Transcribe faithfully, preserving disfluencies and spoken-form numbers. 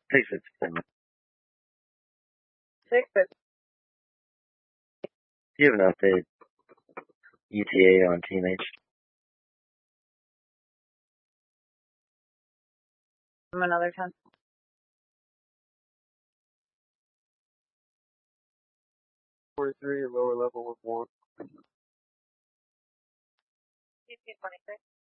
Six fifty-seven. Six fifty. Do you have an update E T A on Team H? Another ten. Forty-three, lower level with one. twenty-six.